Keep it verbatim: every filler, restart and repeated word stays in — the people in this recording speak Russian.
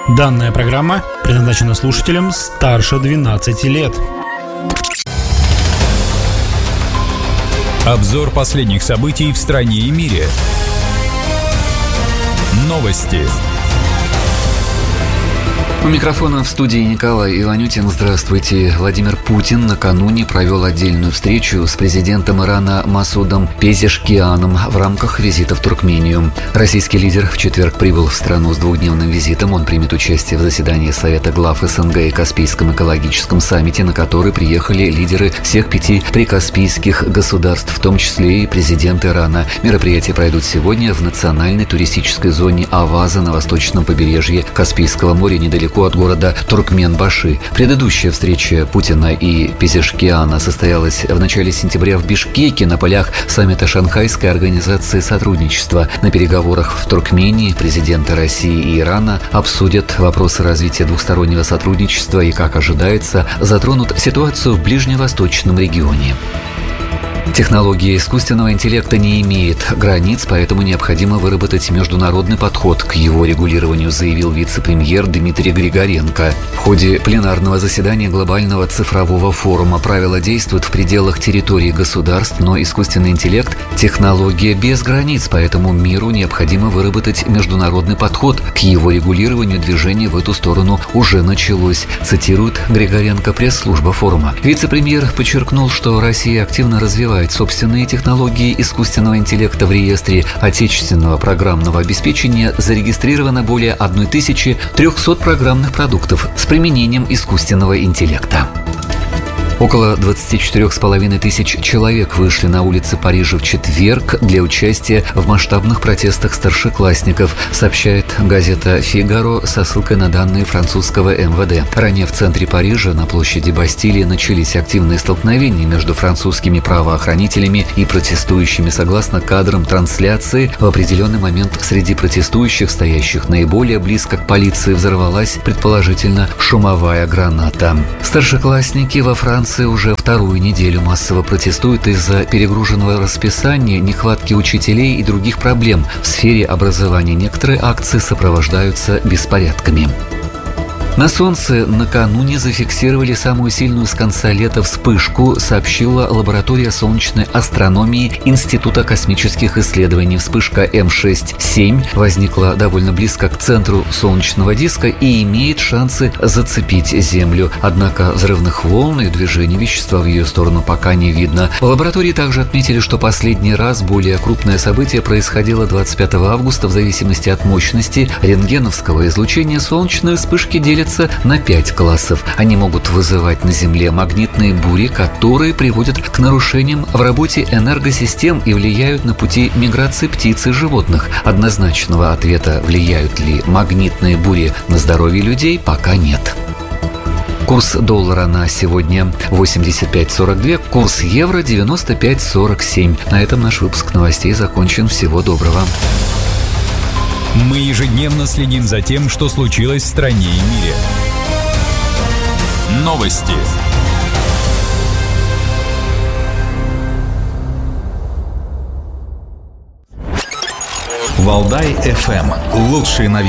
Данная программа предназначена слушателям старше двенадцати лет. Обзор последних событий в стране и мире. Новости. У микрофона в студии Николай Иванютин. Здравствуйте. Владимир Путин накануне провел отдельную встречу с президентом Ирана Масудом Пезешкианом в рамках визита в Туркмению. Российский лидер в четверг прибыл в страну с двухдневным визитом. Он примет участие в заседании Совета глав СНГ и Каспийском экологическом саммите, на который приехали лидеры всех пяти прикаспийских государств, в том числе и президент Ирана. Мероприятия пройдут сегодня в национальной туристической зоне Аваза на восточном побережье Каспийского моря, недалеко от города Туркменбаши. Предыдущая встреча Путина и Пезешкиана состоялась в начале сентября в Бишкеке на полях саммита Шанхайской организации сотрудничества. На переговорах в Туркмении президенты России и Ирана обсудят вопросы развития двустороннего сотрудничества и, как ожидается, затронут ситуацию в ближневосточном регионе. Технология искусственного интеллекта не имеет границ, поэтому необходимо выработать международный подход к его регулированию, заявил вице-премьер Дмитрий Григоренко. В ходе пленарного заседания глобального цифрового форума правила действуют в пределах территории государств, но искусственный интеллект – технология без границ, поэтому миру необходимо выработать международный подход к его регулированию. Движение в эту сторону уже началось, цитирует Григоренко пресс-служба форума. Вице-премьер подчеркнул, что Россия активно развивает собственные технологии искусственного интеллекта. В реестре отечественного программного обеспечения зарегистрировано более тысяча триста программных продуктов с применением искусственного интеллекта. Около двадцати четырёх с половиной тысяч человек вышли на улицы Парижа в четверг для участия в масштабных протестах старшеклассников, сообщает газета «Фигаро» со ссылкой на данные французского эм вэ дэ. Ранее в центре Парижа на площади Бастилии начались активные столкновения между французскими правоохранителями и протестующими. Согласно кадрам трансляции, в определенный момент среди протестующих, стоящих наиболее близко к полиции, взорвалась, предположительно, шумовая граната. Старшеклассники во Франции уже вторую неделю массово протестуют из-за перегруженного расписания, нехватки учителей и других проблем в сфере образования. Некоторые акции сопровождаются беспорядками. На Солнце накануне зафиксировали самую сильную с конца лета вспышку, сообщила лаборатория солнечной астрономии Института космических исследований. Вспышка эм шесть семь возникла довольно близко к центру солнечного диска и имеет шансы зацепить Землю. Однако взрывных волн и движения вещества в ее сторону пока не видно. В лаборатории также отметили, что последний раз более крупное событие происходило двадцать пятого августа. В зависимости от мощности рентгеновского излучения солнечные вспышки делятся на пять классов. Они могут вызывать на Земле магнитные бури, которые приводят к нарушениям в работе энергосистем и влияют на пути миграции птиц и животных. Однозначного ответа, влияют ли магнитные бури на здоровье людей, пока нет. Курс доллара на сегодня восемьдесят пять сорок два, курс евро девяносто пять сорок семь. На этом наш выпуск новостей закончен. Всего доброго. Мы ежедневно следим за тем, что случилось в стране и мире. Новости. Валдай эф эм. Лучшие новинки.